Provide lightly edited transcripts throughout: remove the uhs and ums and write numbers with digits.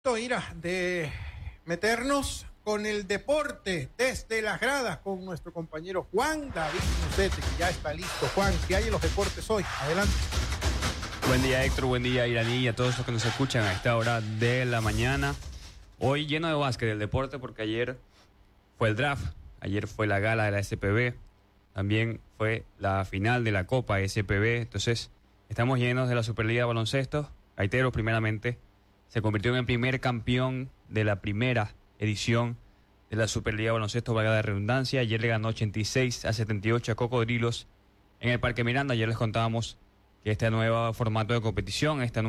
Ira, de meternos con el deporte desde las gradas con nuestro compañero Juan David Musete, que ya está listo. Juan, ¿qué hay en los deportes hoy? Adelante. Buen día, Héctor, buen día, Iraní, y a todos los que nos escuchan a esta hora de la mañana. Hoy lleno de básquet del deporte porque ayer fue el draft, ayer fue la gala de la SPB, también fue la final de la Copa SPB, entonces estamos llenos de la Superliga de Baloncesto. Gaiteros, primeramente, se convirtió en el primer campeón de la primera edición de la Superliga de Baloncesto, valga la redundancia. Ayer le ganó 86-78 a Cocodrilos en el Parque Miranda. Ayer les contábamos que este nuevo formato de competición, esta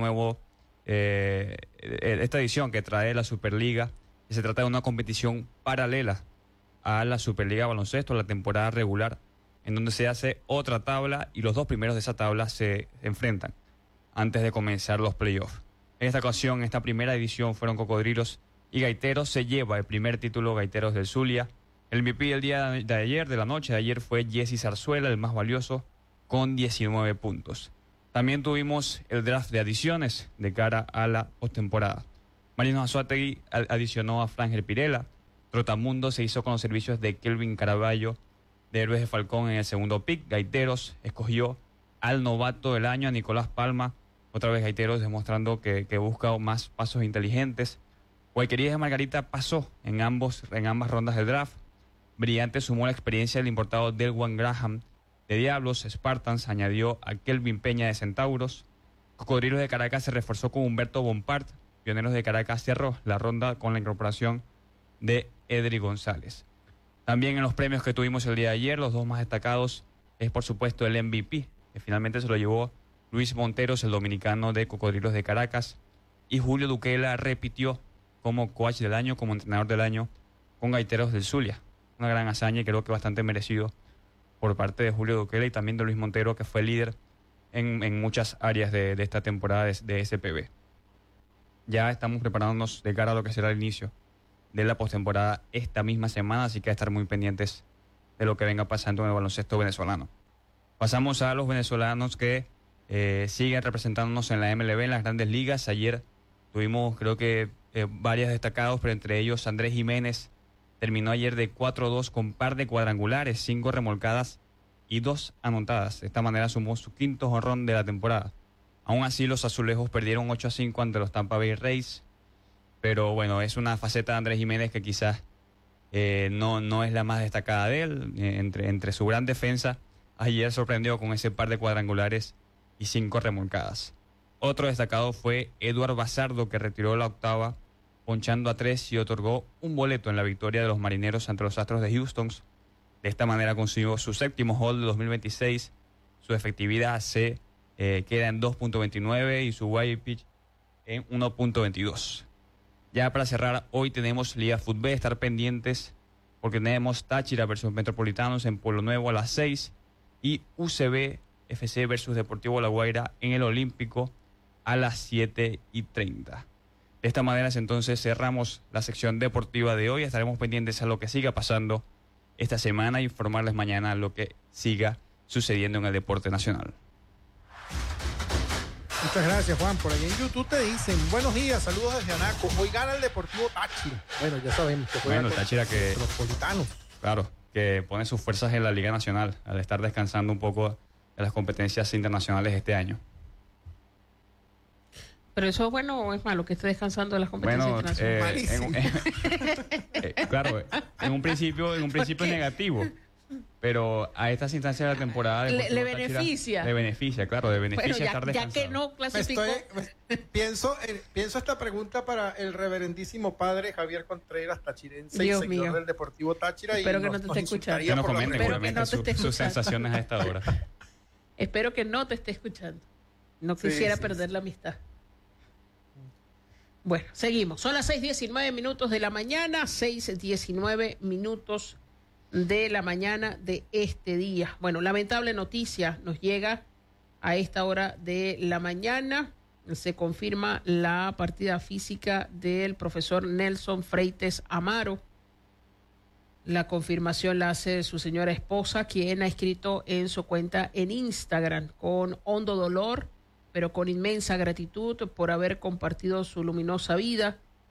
edición que trae la Superliga, que se trata de una competición paralela a la Superliga de Baloncesto, la temporada regular, en donde se hace otra tabla y los dos primeros de esa tabla se enfrentan antes de comenzar los playoffs. En esta ocasión, esta primera edición fueron Cocodrilos y Gaiteros. Se lleva el primer título Gaiteros del Zulia. El MVP del día de ayer, de la noche de ayer, fue Jesse Zarzuela, el más valioso, con 19 puntos. También tuvimos el draft de adiciones de cara a la postemporada. Marino Azuategui adicionó a Frangel Pirela. Trotamundo se hizo con los servicios de Kelvin Caraballo, de Héroes de Falcón, en el segundo pick. Gaiteros escogió al novato del año, a Nicolás Palma. Otra vez Gaiteros demostrando que busca más pasos inteligentes. Guayquerías de Margarita pasó en ambas rondas del draft. Brillante sumó la experiencia del importado Delwan Graham de Diablos. Spartans añadió a Kelvin Peña de Centauros. Cocodrilos de Caracas se reforzó con Humberto Bompard. Pioneros de Caracas cerró la ronda con la incorporación de Edri González. También en los premios que tuvimos el día de ayer, los dos más destacados es por supuesto el MVP, que finalmente se lo llevó Luis Monteros, el dominicano de Cocodrilos de Caracas, y Julio Duquela repitió como coach del año, como entrenador del año con Gaiteros del Zulia. Una gran hazaña y creo que bastante merecido por parte de Julio Duquela y también de Luis Montero, que fue líder en muchas áreas de esta temporada de SPB. Ya estamos preparándonos de cara a lo que será el inicio de la postemporada esta misma semana, así que hay que estar muy pendientes de lo que venga pasando en el baloncesto venezolano. Pasamos a los venezolanos que siguen representándonos en la MLB, en las grandes ligas. Ayer tuvimos, creo que, varios destacados, pero entre ellos Andrés Jiménez terminó ayer de 4-2 con par de cuadrangulares, 5 remolcadas y 2 anotadas. De esta manera sumó su quinto jonrón de la temporada. Aún así, los azulejos perdieron 8-5 ante los Tampa Bay Rays. Pero bueno, es una faceta de Andrés Jiménez que quizás no es la más destacada de él. Entre su gran defensa, ayer sorprendió con ese par de cuadrangulares y 5 remolcadas. Otro destacado fue Eduard Bazardo, que retiró la octava ponchando a 3 y otorgó un boleto en la victoria de los Marineros ante los Astros de Houston. De esta manera consiguió su séptimo hold de 2026. Su efectividad se queda en 2.29 y su white pitch en 1.22. Ya para cerrar, hoy tenemos Liga Fútbol, estar pendientes porque tenemos Táchira versus Metropolitanos en Pueblo Nuevo a las 6 y UCB FC versus Deportivo La Guaira en el Olímpico a las 7:30. De esta manera entonces cerramos la sección deportiva de hoy. Estaremos pendientes a lo que siga pasando esta semana e informarles mañana lo que siga sucediendo en el deporte nacional. Muchas gracias, Juan. Por ahí en YouTube te dicen, buenos días, saludos desde Anaco. Hoy gana el Deportivo Táchira. Bueno, ya sabemos que juega con Táchira que Metropolitanos. Claro, que pone sus fuerzas en la Liga Nacional al estar descansando un poco de las competencias internacionales este año. ¿Pero eso es bueno o es malo que esté descansando de las competencias internacionales? Claro, en un principio es negativo, pero a estas instancias de la temporada le beneficia. Le beneficia, claro, le beneficia bueno, estar descansando. Ya que no clasificó. Pienso esta pregunta para el reverendísimo padre Javier Contreras, tachirense Dios y seguidor mío. del Deportivo Táchira. Espero que no te esté escuchando. Que nos comenten seguramente sus sensaciones a esta hora. Espero que no te esté escuchando. No quisiera perder la amistad. Bueno, seguimos. Son las 6:19 de la mañana, 6:19 de la mañana de este día. Bueno, lamentable noticia nos llega a esta hora de la mañana. Se confirma la partida física del profesor Nelson Freites Amaro. La confirmación la hace su señora esposa, quien ha escrito en su cuenta en Instagram con hondo dolor, pero con inmensa gratitud por haber compartido su luminosa vida